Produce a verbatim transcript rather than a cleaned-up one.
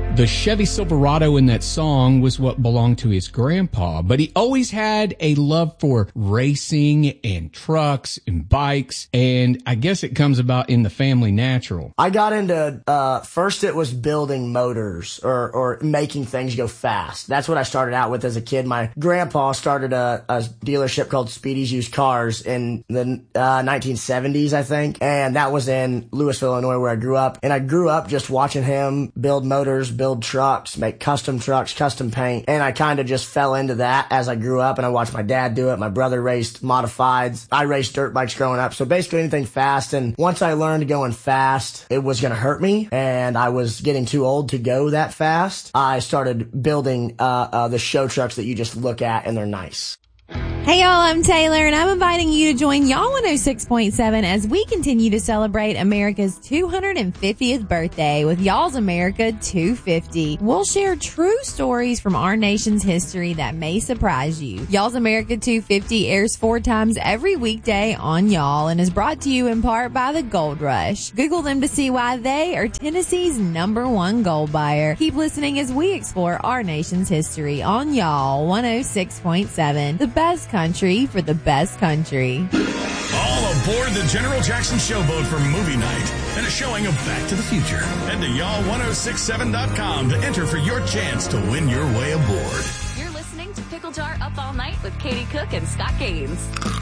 The Chevy Silverado in that song was what belonged to his grandpa, but he always had a love for racing and trucks and bikes, and I guess it comes about in the family natural. I got into, uh, first it was building motors or, or making things go fast. That's what I started out with as a kid. My grandpa started a, a dealership called Speedy's Used Cars in the uh, nineteen seventies, I think, and that was in Louisville, Illinois, where I grew up, and I grew up just watching him build motors, build trucks, make custom trucks, custom paint, and I kind of just fell into that as I grew up, and I watched my dad do it. My brother raced modifieds. I raced dirt bikes growing up, so basically anything fast, and once I learned going fast, it was going to hurt me, and I was getting too old to go that fast. I started building uh, uh, the show trucks that you just look at, and they're nice. Hey y'all, I'm Taylor, and I'm inviting you to join Y'all one oh six point seven as we continue to celebrate America's two hundred fiftieth birthday with Y'all's America two fifty. We'll share true stories from our nation's history that may surprise you. Y'all's America two fifty airs four times every weekday on Y'all and is brought to you in part by the Gold Rush. Google them to see why they are Tennessee's number one gold buyer. Keep listening as we explore our nation's history on Y'all one oh six point seven, the best country for the best country. All aboard the General Jackson Showboat for movie night and a showing of Back to the Future. Head to y'all ten sixty-seven dot com to enter for your chance to win your way aboard. You're listening to Pickle Jar Up All Night with Katie Cook and Scott Gaines.